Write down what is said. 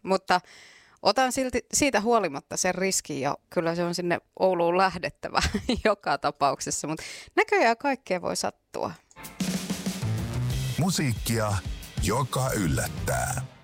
mutta otan silti siitä huolimatta sen riskin ja kyllä se on sinne Ouluun lähdettävä joka tapauksessa, mutta näköjään kaikkea voi sattua. Musiikkia, joka yllättää.